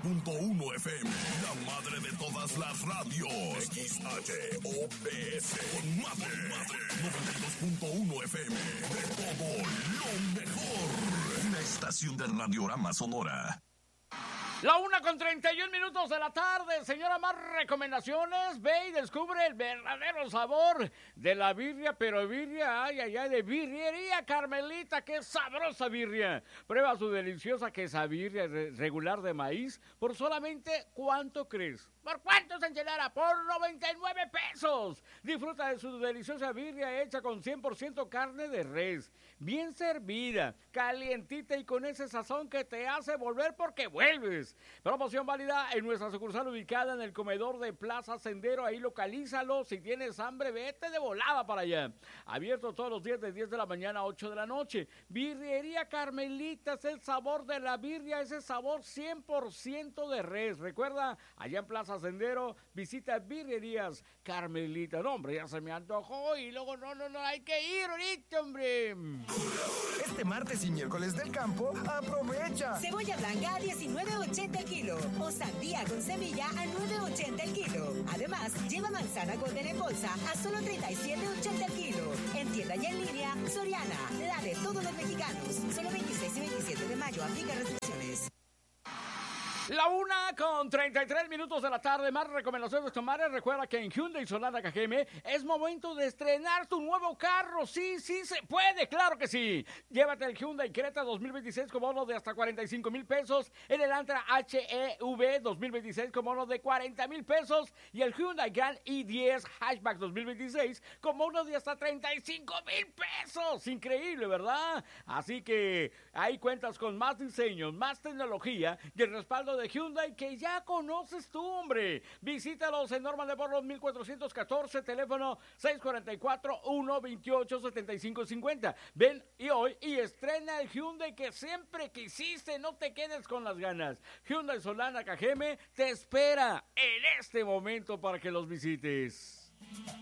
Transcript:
92.1 FM, la madre de todas las radios. XHOPS, con madre. 92.1 FM, de todo lo mejor. Una estación de Radiorama Sonora. La 1:31 de la tarde, señora, más recomendaciones. Ve y descubre el verdadero sabor de la birria, pero birria, ay, de Birrería Carmelita, qué sabrosa birria. Prueba su deliciosa quesabirria regular de maíz por solamente, ¿cuánto crees? ¿Por cuánto, Sanchelara? Por 99 pesos. Disfruta de su deliciosa birria hecha con 100% carne de res, bien servida, calientita y con ese sazón que te hace volver porque vuelves. Promoción válida en nuestra sucursal ubicada en el comedor de Plaza Sendero. Ahí localízalo. Si tienes hambre, vete de volada para allá. Abierto todos los días de 10 de la mañana a 8 de la noche. Birrería Carmelita es el sabor de la birria, ese sabor 100% de res. Recuerda, allá en Plaza Sendero, visita Birrerías Carmelita. No, hombre, ya se me antojó y luego no, hay que ir ahorita, hombre. Este martes y miércoles del campo, aprovecha. Cebolla blanca a 19.80 el kilo o sandía con semilla a 9.80 el kilo. Además, lleva manzana golden en bolsa a solo 37.80 el kilo. En tienda y en línea, Soriana, la de todos los mexicanos. Solo 26 y 27 de mayo, aplica restricciones. La 1:33 de la tarde, más recomendaciones tomares. Recuerda que en Hyundai Sonata KGM es momento de estrenar tu nuevo carro. Sí se puede, claro que sí. Llévate el Hyundai Creta 2026 con bono de hasta 45,000 pesos, el Elantra HEV 2026 con bono de 40,000 pesos y el Hyundai Grand i10 Hatchback 2026 con bono de hasta 35,000 pesos. Increíble, ¿verdad? Así que ahí cuentas con más diseños, más tecnología y el respaldo de Hyundai que ya conoces tú, hombre. Visítalos en Norma de Borros 1414, teléfono 644-128-7550. Ven y hoy y estrena el Hyundai que siempre quisiste, no te quedes con las ganas. Hyundai Sonata KGM te espera en este momento para que los visites.